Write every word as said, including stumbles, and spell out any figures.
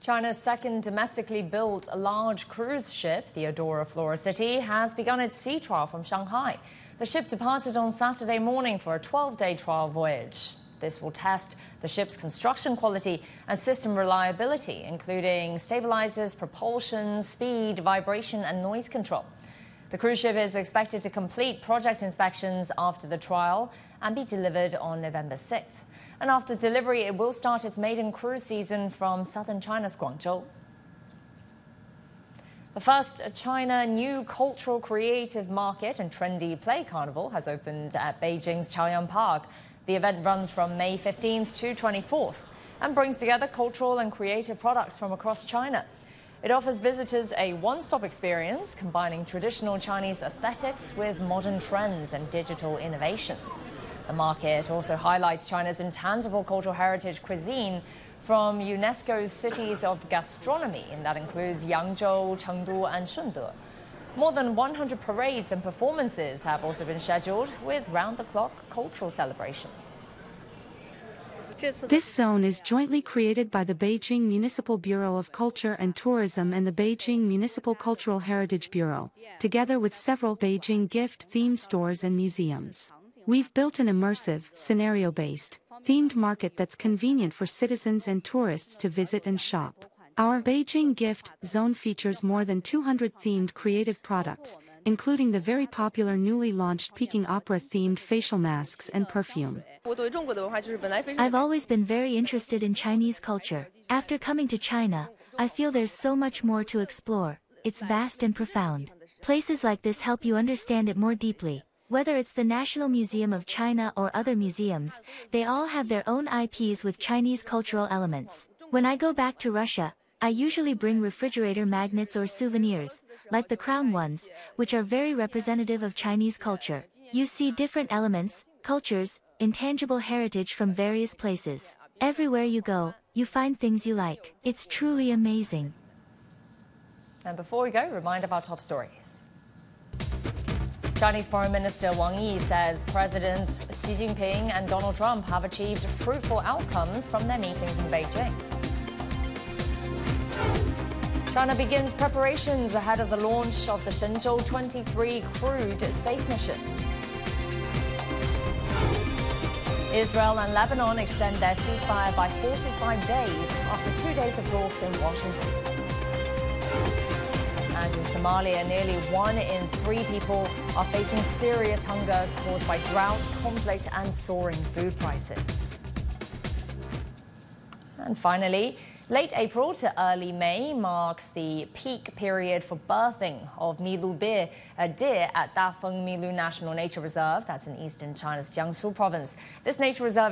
China's second domestically built large cruise ship, the Adora Floricity, has begun its sea trial from Shanghai. The ship departed on Saturday morning for a twelve-day trial voyage. This will test the ship's construction quality and system reliability, including stabilizers, propulsion, speed, vibration, and noise control. The cruise ship is expected to complete project inspections after the trial and be delivered on November sixth. And after delivery, it will start its maiden cruise season from southern China's Guangzhou. The first China New Cultural Creative Market and Trendy Play Carnival has opened at Beijing's Chaoyang Park. The event runs from May fifteenth to twenty-fourth and brings together cultural and creative products from across China. It offers visitors a one-stop experience, combining traditional Chinese aesthetics with modern trends and digital innovations. The market also highlights China's intangible cultural heritage cuisine from UNESCO's cities of gastronomy, and that includes Yangzhou, Chengdu, and Shunde. More than one hundred parades and performances have also been scheduled, with round-the-clock cultural celebrations. This zone is jointly created by the Beijing Municipal Bureau of Culture and Tourism and the Beijing Municipal Cultural Heritage Bureau, together with several Beijing gift-themed stores and museums. We've built an immersive, scenario-based, themed market that's convenient for citizens and tourists to visit and shop. Our Beijing Gift Zone features more than two hundred themed creative products, including the very popular newly launched Peking Opera-themed facial masks and perfume. I've always been very interested in Chinese culture. After coming to China, I feel there's so much more to explore. It's vast and profound. Places like this help you understand it more deeply. Whether it's the National Museum of China or other museums, they all have their own I Ps with Chinese cultural elements. When I go back to Russia, I usually bring refrigerator magnets or souvenirs, like the crown ones, which are very representative of Chinese culture. You see different elements, cultures, intangible heritage from various places. Everywhere you go, you find things you like. It's truly amazing. And before we go, a reminder of our top stories. Chinese Foreign Minister Wang Yi says Presidents Xi Jinping and Donald Trump have achieved fruitful outcomes from their meetings in Beijing. China begins preparations ahead of the launch of the Shenzhou twenty-three crewed space mission. Israel and Lebanon extend their ceasefire by forty-five days after two days of talks in Washington. And in Somalia, nearly one in three people are facing serious hunger caused by drought, conflict, and soaring food prices. And finally, late April to early May marks the peak period for birthing of Milu bear, a deer at Dafeng Milu National Nature Reserve. That's in eastern China's Jiangsu province. This nature reserve